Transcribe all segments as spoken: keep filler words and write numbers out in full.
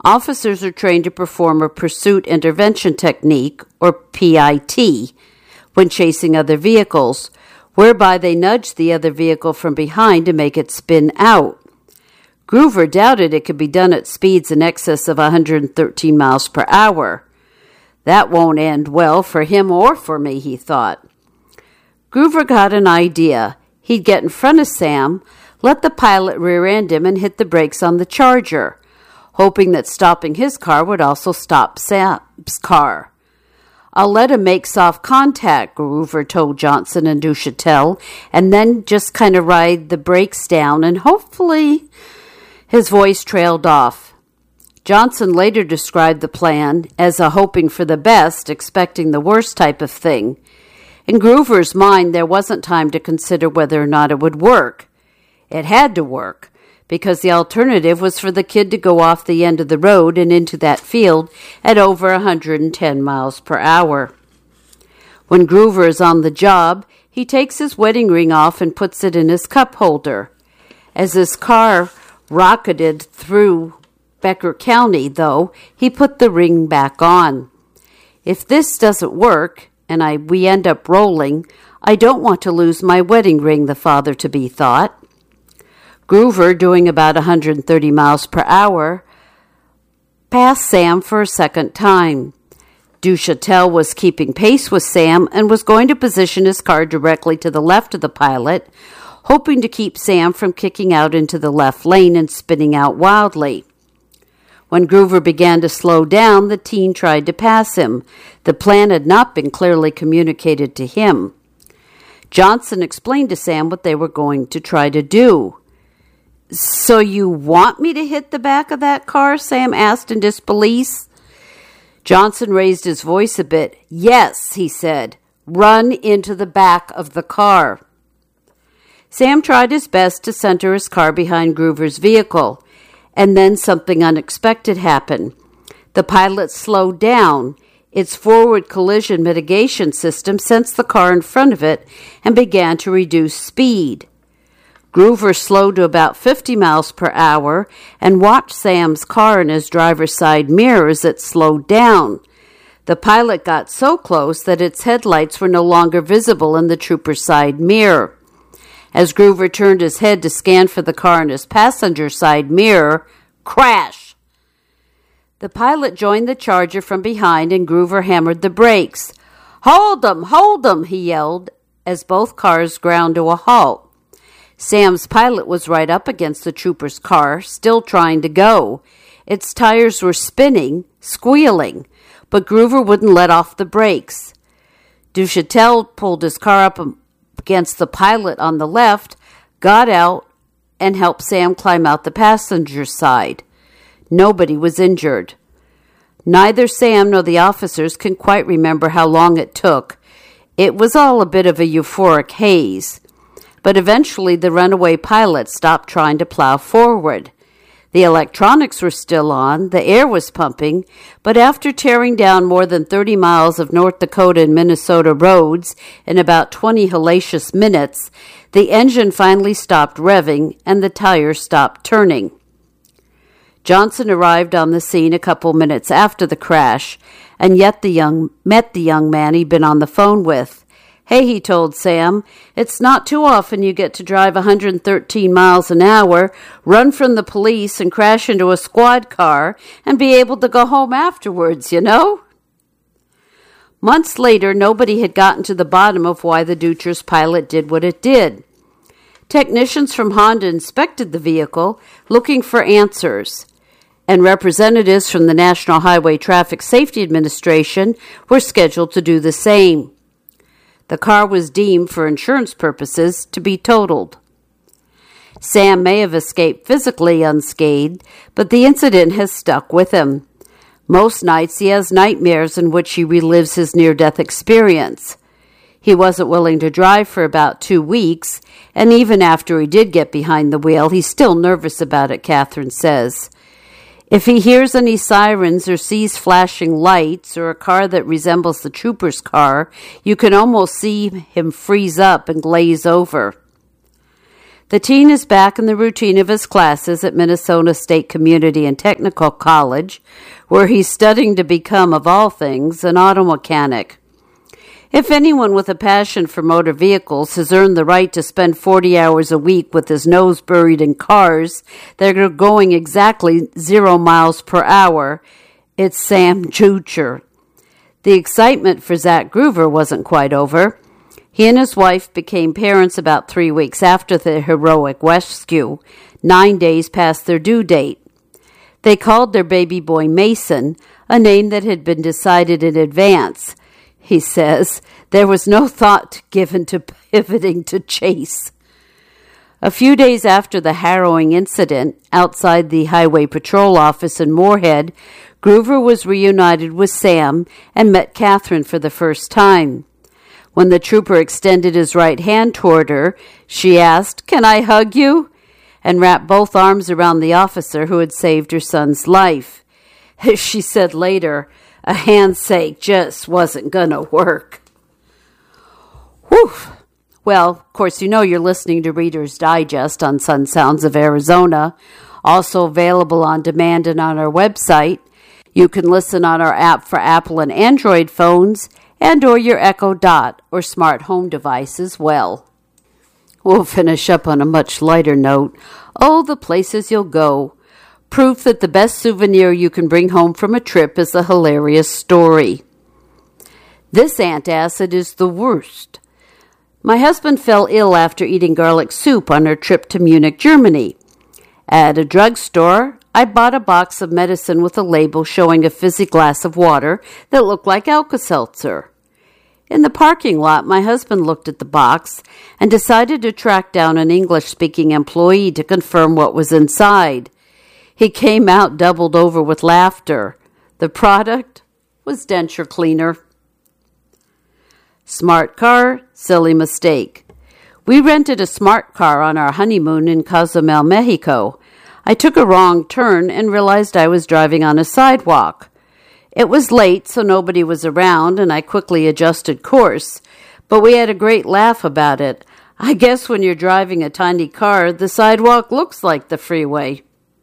Officers are trained to perform a pursuit intervention technique, or P I T, when chasing other vehicles, whereby they nudge the other vehicle from behind to make it spin out. Groover doubted it could be done at speeds in excess of one hundred thirteen miles per hour. That won't end well for him or for me, he thought. Groover got an idea. He'd get in front of Sam, let the pilot rear-end him, and hit the brakes on the Charger, hoping that stopping his car would also stop Sam's car. I'll let him make soft contact, Groover told Johnson and Duchatel, and then just kind of ride the brakes down, and hopefully... His voice trailed off. Johnson later described the plan as a hoping for the best, expecting the worst type of thing. In Groover's mind, there wasn't time to consider whether or not it would work. It had to work, because the alternative was for the kid to go off the end of the road and into that field at over one hundred ten miles per hour. When Groover is on the job, he takes his wedding ring off and puts it in his cup holder. As his car rocketed through Becker County, though, he put the ring back on. If this doesn't work, and I we end up rolling, I don't want to lose my wedding ring, the father-to-be thought. Groover, doing about one hundred thirty miles per hour, passed Sam for a second time. Duchatel was keeping pace with Sam and was going to position his car directly to the left of the pilot, hoping to keep Sam from kicking out into the left lane and spinning out wildly. When Groover began to slow down, the teen tried to pass him. The plan had not been clearly communicated to him. Johnson explained to Sam what they were going to try to do. "So you want me to hit the back of that car?" Sam asked in disbelief. Johnson raised his voice a bit. "Yes," he said. "Run into the back of the car." Sam tried his best to center his car behind Groover's vehicle, and then something unexpected happened. The pilot slowed down. Its forward collision mitigation system sensed the car in front of it and began to reduce speed. Groover slowed to about fifty miles per hour and watched Sam's car in his driver's side mirror as it slowed down. The pilot got so close that its headlights were no longer visible in the trooper's side mirror. As Groover turned his head to scan for the car in his passenger side mirror, crash! The pilot joined the Charger from behind, and Groover hammered the brakes. "Hold 'em! Hold 'em!" he yelled as both cars ground to a halt. Sam's pilot was right up against the trooper's car, still trying to go. Its tires were spinning, squealing, but Groover wouldn't let off the brakes. Duchatel pulled his car up against the pilot on the left, got out, and helped Sam climb out the passenger side. Nobody was injured. Neither Sam nor the officers can quite remember how long it took. It was all a bit of a euphoric haze. But eventually the runaway pilot stopped trying to plow forward. The electronics were still on, the air was pumping, but after tearing down more than thirty miles of North Dakota and Minnesota roads in about twenty hellacious minutes, the engine finally stopped revving and the tires stopped turning. Johnson arrived on the scene a couple minutes after the crash, and yet the young met the young man he'd been on the phone with. "Hey," he told Sam, "it's not too often you get to drive one hundred thirteen miles an hour, run from the police, and crash into a squad car, and be able to go home afterwards, you know?" Months later, nobody had gotten to the bottom of why the Dutra's pilot did what it did. Technicians from Honda inspected the vehicle, looking for answers, and representatives from the National Highway Traffic Safety Administration were scheduled to do the same. The car was deemed, for insurance purposes, to be totaled. Sam may have escaped physically unscathed, but the incident has stuck with him. Most nights he has nightmares in which he relives his near-death experience. He wasn't willing to drive for about two weeks, and even after he did get behind the wheel, he's still nervous about it, Catherine says. If he hears any sirens or sees flashing lights or a car that resembles the trooper's car, you can almost see him freeze up and glaze over. The teen is back in the routine of his classes at Minnesota State Community and Technical College, where he's studying to become, of all things, an auto mechanic. If anyone with a passion for motor vehicles has earned the right to spend forty hours a week with his nose buried in cars that are going exactly zero miles per hour, it's Sam Jucher. The excitement for Zach Groover wasn't quite over. He and his wife became parents about three weeks after the heroic rescue, nine days past their due date. They called their baby boy Mason, a name that had been decided in advance. He says, there was no thought given to pivoting to Chase. A few days after the harrowing incident outside the Highway Patrol office in Moorhead, Groover was reunited with Sam and met Catherine for the first time. When the trooper extended his right hand toward her, she asked, "Can I hug you?" and wrapped both arms around the officer who had saved her son's life. She said later, a handshake just wasn't going to work. Whew. Well, of course, you know you're listening to Reader's Digest on Sun Sounds of Arizona, also available on demand and on our website. You can listen on our app for Apple and Android phones and or your Echo Dot or smart home device as well. We'll finish up on a much lighter note. Oh, the places you'll go. Proof that the best souvenir you can bring home from a trip is a hilarious story. This antacid is the worst. My husband fell ill after eating garlic soup on our trip to Munich, Germany. At a drugstore, I bought a box of medicine with a label showing a fizzy glass of water that looked like Alka-Seltzer. In the parking lot, my husband looked at the box and decided to track down an English-speaking employee to confirm what was inside. He came out doubled over with laughter. The product was denture cleaner. Smart car, silly mistake. We rented a smart car on our honeymoon in Cozumel, Mexico. I took a wrong turn and realized I was driving on a sidewalk. It was late, so nobody was around, and I quickly adjusted course. But we had a great laugh about it. I guess when you're driving a tiny car, the sidewalk looks like the freeway.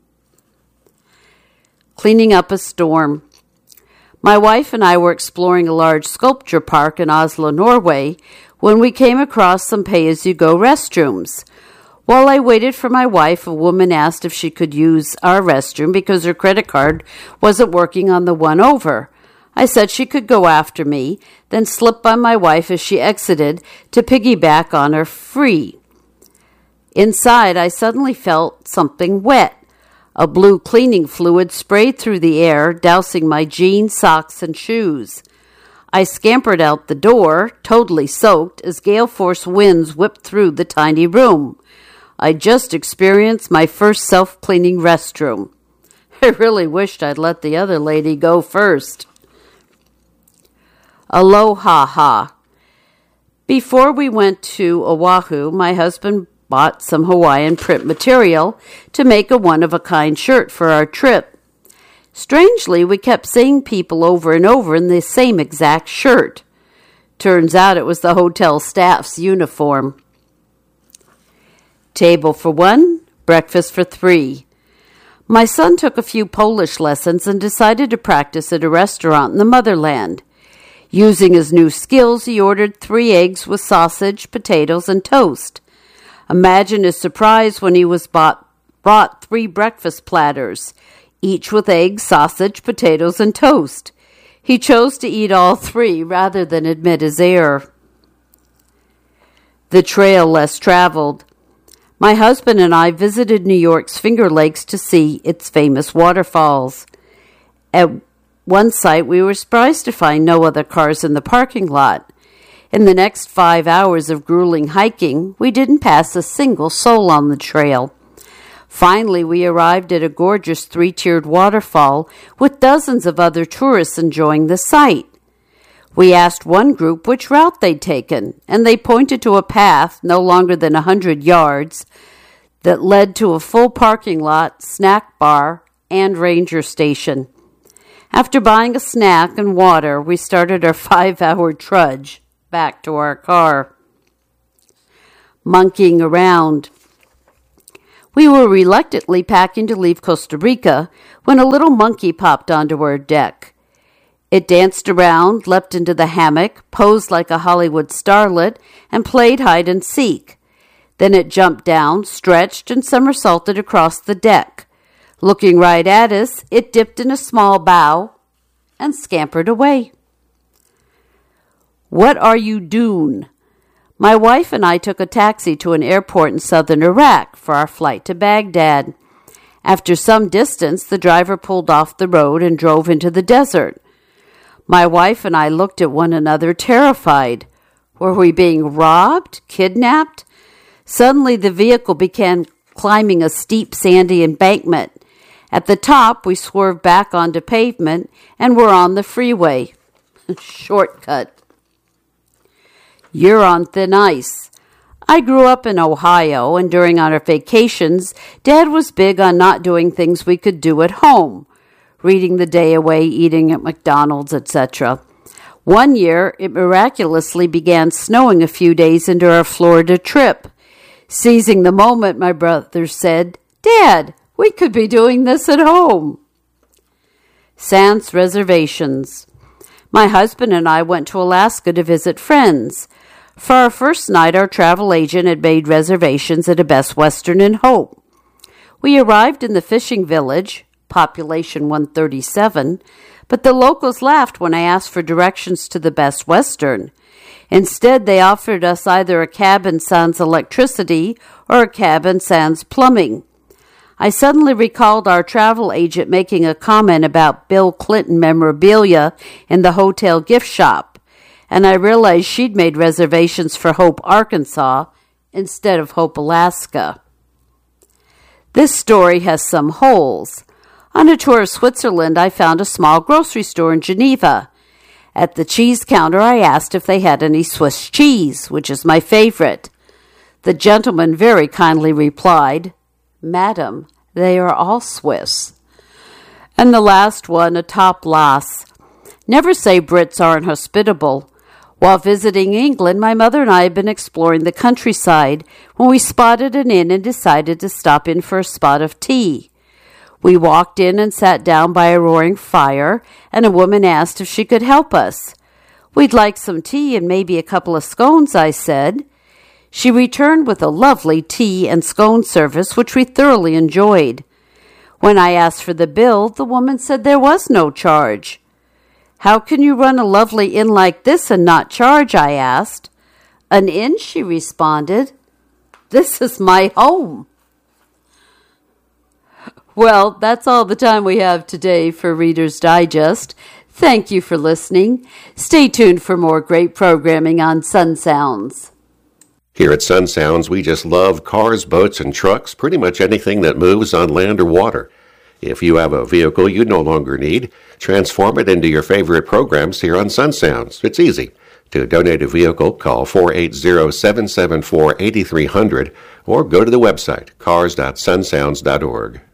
Cleaning up a storm. My wife and I were exploring a large sculpture park in Oslo, Norway, when we came across some pay-as-you-go restrooms. While I waited for my wife, a woman asked if she could use our restroom because her credit card wasn't working on the one over. I said she could go after me, then slipped by my wife as she exited to piggyback on her free. Inside, I suddenly felt something wet. A blue cleaning fluid sprayed through the air, dousing my jeans, socks, and shoes. I scampered out the door, totally soaked, as gale force winds whipped through the tiny room. I just experienced my first self-cleaning restroom. I really wished I'd let the other lady go first. Aloha ha. Before we went to Oahu, my husband bought some Hawaiian print material to make a one-of-a-kind shirt for our trip. Strangely, we kept seeing people over and over in the same exact shirt. Turns out it was the hotel staff's uniform. Table for one, breakfast for three. My son took a few Polish lessons and decided to practice at a restaurant in the motherland. Using his new skills, he ordered three eggs with sausage, potatoes, and toast. Imagine his surprise when he was bought, brought three breakfast platters, each with eggs, sausage, potatoes, and toast. He chose to eat all three rather than admit his error. The trail less traveled. My husband and I visited New York's Finger Lakes to see its famous waterfalls. At one site, we were surprised to find no other cars in the parking lot. In the next five hours of grueling hiking, we didn't pass a single soul on the trail. Finally, we arrived at a gorgeous three-tiered waterfall with dozens of other tourists enjoying the sight. We asked one group which route they'd taken, and they pointed to a path no longer than a hundred yards that led to a full parking lot, snack bar, and ranger station. After buying a snack and water, we started our five-hour trudge back to our car. Monkeying around. We were reluctantly packing to leave Costa Rica when a little monkey popped onto our deck. It danced around, leapt into the hammock, posed like a Hollywood starlet, and played hide and seek. Then it jumped down, stretched, and somersaulted across the deck. Looking right at us, it dipped in a small bow and scampered away. What are you doing? My wife and I took a taxi to an airport in southern Iraq for our flight to Baghdad. After some distance, the driver pulled off the road and drove into the desert. My wife and I looked at one another, terrified. Were we being robbed? Kidnapped? Suddenly, the vehicle began climbing a steep, sandy embankment. At the top, we swerved back onto pavement and were on the freeway. Shortcut. You're on thin ice. I grew up in Ohio, and during our vacations, Dad was big on not doing things we could do at home. Reading the day away, eating at McDonald's, et cetera. One year, it miraculously began snowing a few days into our Florida trip. Seizing the moment, my brother said, Dad, we could be doing this at home. Sans reservations. My husband and I went to Alaska to visit friends. For our first night, our travel agent had made reservations at a Best Western in Hope. We arrived in the fishing village, population one thirty-seven, but the locals laughed when I asked for directions to the Best Western. Instead, they offered us either a cabin sans electricity or a cabin sans plumbing. I suddenly recalled our travel agent making a comment about Bill Clinton memorabilia in the hotel gift shop, and I realized she'd made reservations for Hope, Arkansas, instead of Hope, Alaska. This story has some holes. On a tour of Switzerland, I found a small grocery store in Geneva. At the cheese counter, I asked if they had any Swiss cheese, which is my favorite. The gentleman very kindly replied, Madam, they are all Swiss. And the last one, a top loss. Never say Brits aren't hospitable. While visiting England, my mother and I had been exploring the countryside when we spotted an inn and decided to stop in for a spot of tea. We walked in and sat down by a roaring fire, and a woman asked if she could help us. We'd like some tea and maybe a couple of scones, I said. She returned with a lovely tea and scone service, which we thoroughly enjoyed. When I asked for the bill, the woman said there was no charge. How can you run a lovely inn like this and not charge? I asked. An inn, she responded. This is my home. Well, that's all the time we have today for Reader's Digest. Thank you for listening. Stay tuned for more great programming on Sun Sounds. Here at Sun Sounds, we just love cars, boats, and trucks, pretty much anything that moves on land or water. If you have a vehicle you no longer need, transform it into your favorite programs here on Sun Sounds. It's easy. To donate a vehicle, call four eight zero, seven seven four, eight three zero zero or go to the website cars dot sun sounds dot org.